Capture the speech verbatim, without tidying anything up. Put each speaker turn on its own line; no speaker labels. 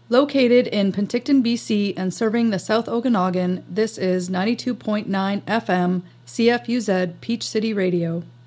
Located in Penticton, B C, and serving the South Okanagan, this is ninety-two point nine F M C F U Z Peach City Radio.